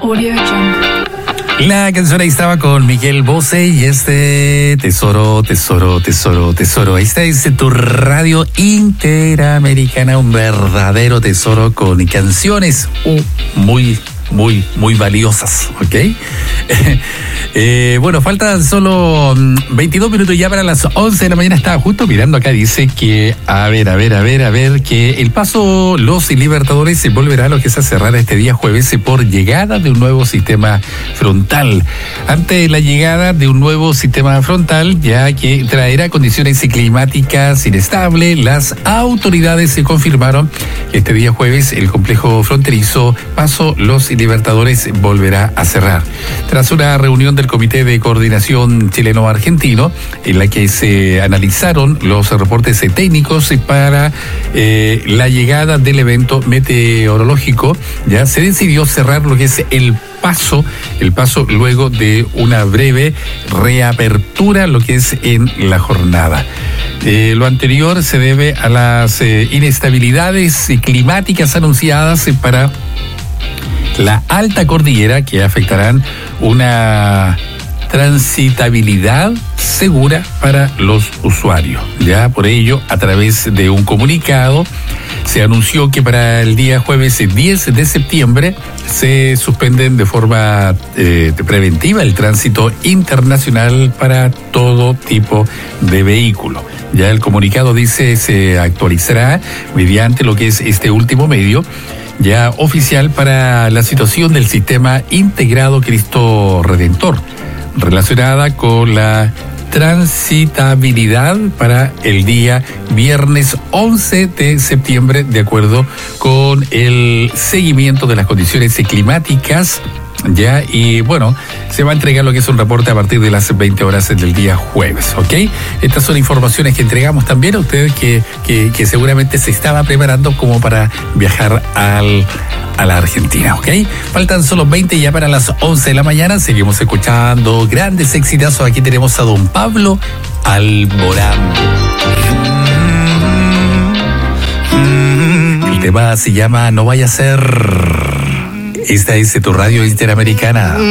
La canción ahí estaba con Miguel Bosé y tesoro. Esta es tu radio interamericana, un verdadero tesoro con canciones muy valiosas, ¿ok? Bueno, faltan solo 22 minutos ya para las 11 de la mañana. Estaba justo mirando acá, dice que, a ver, que el paso Los Libertadores se volverá a lo que es a cerrar este día jueves por llegada de un nuevo sistema frontal. Ante la llegada de un nuevo sistema frontal, ya que traerá condiciones climáticas inestables, las autoridades se confirmaron que este día jueves el complejo fronterizo Paso Los Libertadores volverá a cerrar. Tras una reunión del Comité de Coordinación Chileno-Argentino, en la que se analizaron los reportes técnicos para la llegada del evento meteorológico, ya se decidió cerrar lo que es el paso luego de una breve reapertura, lo que es en la jornada. Lo anterior se debe a las inestabilidades climáticas anunciadas para la alta cordillera, que afectarán una transitabilidad segura para los usuarios. Ya por ello, a través de un comunicado, se anunció que para el día jueves 10 de septiembre se suspenden de forma preventiva el tránsito internacional para todo tipo de vehículo. Ya el comunicado dice se actualizará mediante lo que es este último medio ya oficial para la situación del sistema integrado Cristo Redentor, relacionada con la transitabilidad para el día viernes 11 de septiembre, de acuerdo con el seguimiento de las condiciones climáticas. Ya, y bueno, se va a entregar lo que es un reporte a partir de las 20 horas del día jueves, ¿ok? Estas son informaciones que entregamos también a ustedes que seguramente se estaba preparando como para viajar a la Argentina, ¿ok? Faltan solo 20 ya para las 11 de la mañana. Seguimos escuchando grandes exitazos. Aquí tenemos a don Pablo Alborán. El tema se llama No Vaya a Ser. Esta es tu radio interamericana.